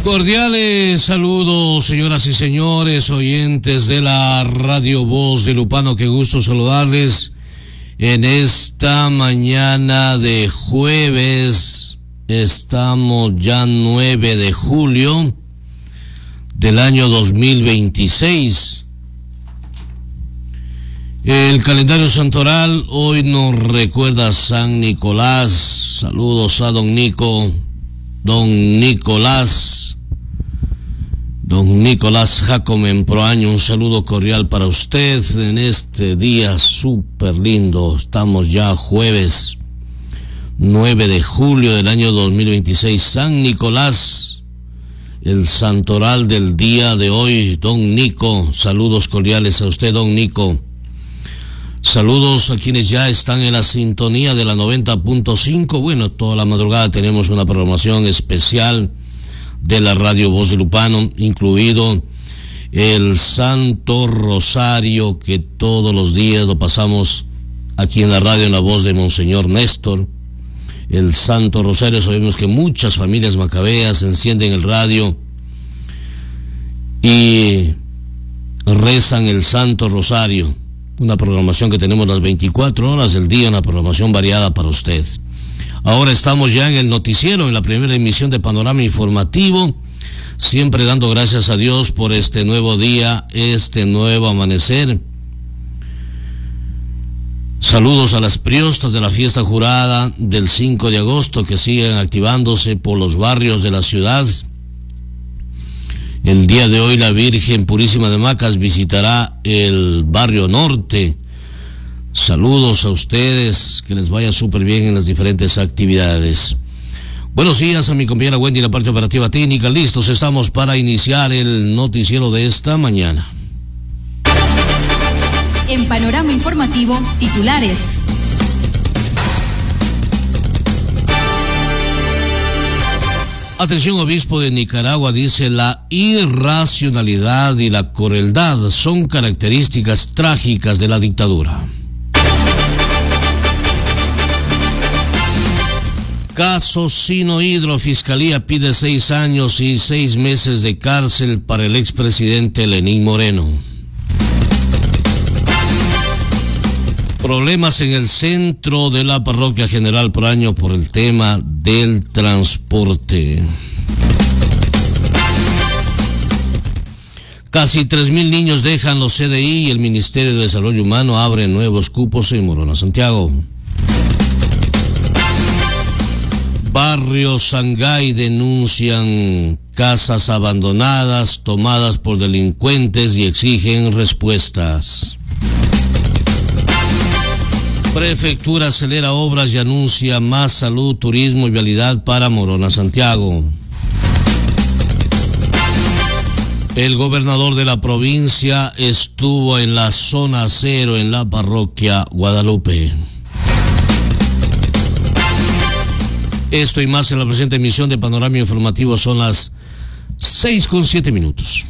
Cordiales saludos, señoras y señores, oyentes de la Radio Voz de Lupano. Qué gusto saludarles en esta mañana de jueves. Estamos ya 9 de julio del año 2026. El calendario santoral hoy nos recuerda a San Nicolás. Saludos a don Nico, don Nicolás Jacome en Proaño. Un saludo cordial para usted en este día súper lindo. Estamos ya jueves 9 de julio del año 2026. San Nicolás, el santoral del día de hoy. Don Nico, saludos cordiales a usted, don Nico. Saludos a quienes ya están en la sintonía de la 90.5. Bueno, toda la madrugada tenemos una programación especial de la Radio Voz de Lupano, incluido el Santo Rosario, que todos los días lo pasamos aquí en la radio en la voz de Monseñor Néstor. El Santo Rosario, sabemos que muchas familias macabeas encienden el radio y rezan el Santo Rosario. Una programación que tenemos las 24 horas del día, una programación variada para usted. Ahora estamos ya en el noticiero, en la primera emisión de Panorama Informativo, siempre dando gracias a Dios por este nuevo día, este nuevo amanecer. Saludos a las priostas de la fiesta jurada del 5 de agosto que siguen activándose por los barrios de la ciudad. El día de hoy la Virgen Purísima de Macas visitará el barrio norte. Saludos a ustedes, que les vaya súper bien en las diferentes actividades. Buenos días a mi compañera Wendy, la parte operativa técnica. Listos estamos para iniciar el noticiero de esta mañana. En Panorama Informativo, titulares. Atención, obispo de Nicaragua dice: la irracionalidad y la crueldad son características trágicas de la dictadura. Caso Sinohidro, Fiscalía pide 6 años y 6 meses de cárcel para el expresidente Lenín Moreno. Problemas en el centro de la parroquia General Proaño por el tema del transporte. Casi 3,000 niños dejan los CDI y el Ministerio de Desarrollo Humano abre nuevos cupos en Morona, Santiago. Barrio Sangay denuncian casas abandonadas tomadas por delincuentes y exigen respuestas. Prefectura acelera obras y anuncia más salud, turismo y vialidad para Morona, Santiago. El gobernador de la provincia estuvo en la zona 0 en la parroquia Guadalupe. Esto y más en la presente emisión de Panorama Informativo. Son las 6:07.